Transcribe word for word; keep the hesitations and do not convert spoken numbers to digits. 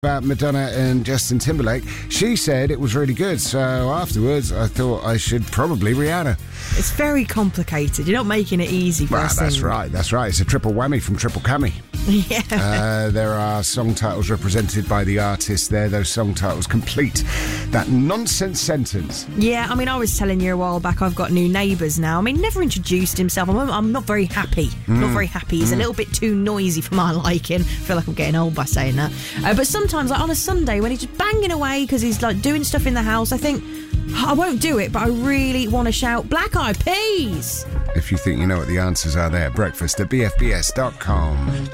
about Madonna and Justin Timberlake. She said it was really good, so afterwards I thought I should probably Rihanna. It's very complicated. You're not making it easy for Well, us. that's right, that's right. It's a triple whammy from Triple Cammy. Yeah. Uh, there are song titles represented by the artist there. Those song titles complete that nonsense sentence. Yeah, I mean, I was telling you a while back I've got new neighbours now. I mean, never introduced himself. I'm, I'm not very happy. Mm. Not very happy. He's mm. a little bit too noisy for my liking. I feel like I'm getting old by saying that. Uh, but sometimes, like on a Sunday, when he's just banging away because he's like doing stuff in the house, I think, I won't do it, but I really want to shout, Black Eyed Peas! If you think you know what the answers are there, breakfast at b f b s dot com.